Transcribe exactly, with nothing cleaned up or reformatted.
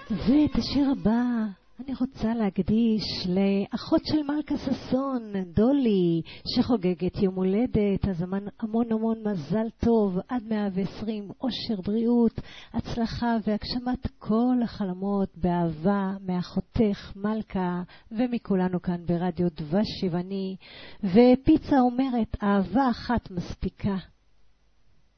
ואת השיר הבא אני רוצה להקדיש לאחות של מלכה ששון, דולי, שחוגגת יום הולדת. אז המון המון מזל טוב, עד מאה ועשרים, אושר, בריאות, הצלחה והגשמת כל החלומות באהבה מאחותך מלכה ומכולנו כאן ברדיו דבש שיבני. ופיצה אומרת, אהבה אחת מספיקה.